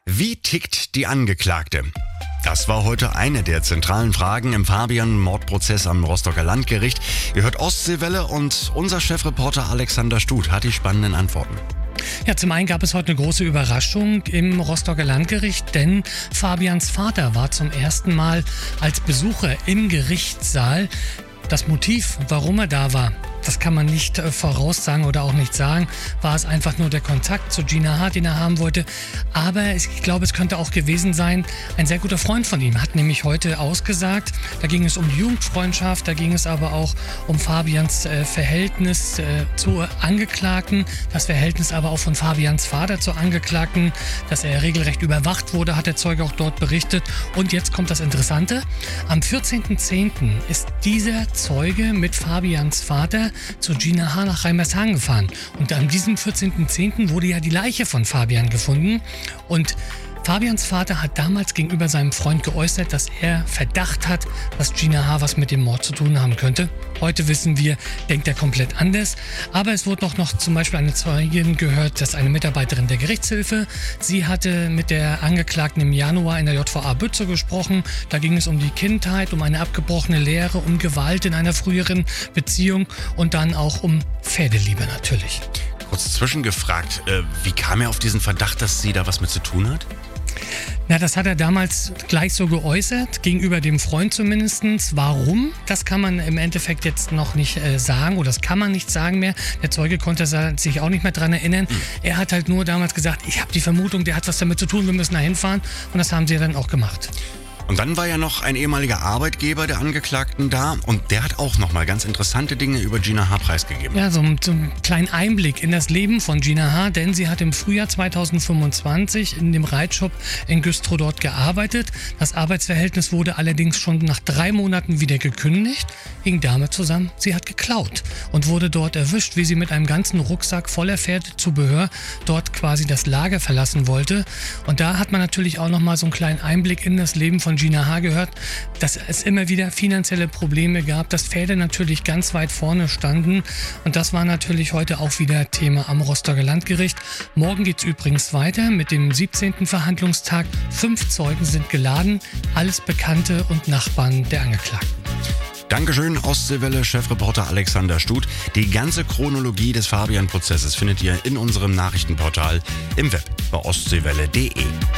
Wie tickt die Angeklagte? Das war heute eine der zentralen Fragen im Fabian-Mordprozess am Rostocker Landgericht. Ihr hört Ostseewelle und unser Chefreporter Alexander Stuth hat die spannenden Antworten. Ja, zum einen gab es heute eine große Überraschung im Rostocker Landgericht, denn Fabians Vater war zum ersten Mal als Besucher im Gerichtssaal. Das Motiv, warum er da war, das kann man nicht voraussagen oder auch nicht sagen. War es einfach nur der Kontakt zu Gina H., den er haben wollte. Aber ich glaube, es könnte auch gewesen sein, ein sehr guter Freund von ihm hat nämlich heute ausgesagt. Da ging es um die Jugendfreundschaft, da ging es aber auch um Fabians Verhältnis zu Angeklagten. Das Verhältnis aber auch von Fabians Vater zu Angeklagten, dass er regelrecht überwacht wurde, hat der Zeuge auch dort berichtet. Und jetzt kommt das Interessante. Am 14.10. ist dieser Zeuge mit Fabians Vater zu Gina H. nach Reimershagen gefahren. Und an diesem 14.10. wurde ja die Leiche von Fabian gefunden. Und Fabians Vater hat damals gegenüber seinem Freund geäußert, dass er Verdacht hat, dass Gina H. was mit dem Mord zu tun haben könnte. Heute wissen wir, denkt er komplett anders. Aber es wurde noch zum Beispiel eine Zeugin gehört, dass eine Mitarbeiterin der Gerichtshilfe, sie hatte mit der Angeklagten im Januar in der JVA Bützow gesprochen. Da ging es um die Kindheit, um eine abgebrochene Lehre, um Gewalt in einer früheren Beziehung und dann auch um Pferdeliebe natürlich. Kurz zwischengefragt, wie kam er auf diesen Verdacht, dass sie da was mit zu tun hat? Na, das hat er damals gleich so geäußert, gegenüber dem Freund zumindest. Warum? Das kann man im Endeffekt jetzt noch nicht sagen oder das kann man nicht sagen mehr. Der Zeuge konnte sich auch nicht mehr dran erinnern. Er hat halt nur damals gesagt, ich habe die Vermutung, der hat was damit zu tun, wir müssen da hinfahren. Und das haben sie dann auch gemacht. Und dann war ja noch ein ehemaliger Arbeitgeber der Angeklagten da und der hat auch nochmal ganz interessante Dinge über Gina H. preisgegeben. Ja, so einen kleinen Einblick in das Leben von Gina H., denn sie hat im Frühjahr 2025 in dem Reitshop in Güstrow dort gearbeitet. Das Arbeitsverhältnis wurde allerdings schon nach 3 Monaten wieder gekündigt, hing damit zusammen, sie hat geklaut und wurde dort erwischt, wie sie mit einem ganzen Rucksack voller Pferdezubehör dort quasi das Lager verlassen wollte. Und da hat man natürlich auch nochmal so einen kleinen Einblick in das Leben von Gina H. gehört, dass es immer wieder finanzielle Probleme gab, dass Pferde natürlich ganz weit vorne standen und das war natürlich heute auch wieder Thema am Rostocker Landgericht. Morgen geht es übrigens weiter mit dem 17. Verhandlungstag. 5 Zeugen sind geladen, alles Bekannte und Nachbarn der Angeklagten. Dankeschön, Ostseewelle, Chefreporter Alexander Stuth. Die ganze Chronologie des Fabian-Prozesses findet ihr in unserem Nachrichtenportal im Web bei ostseewelle.de.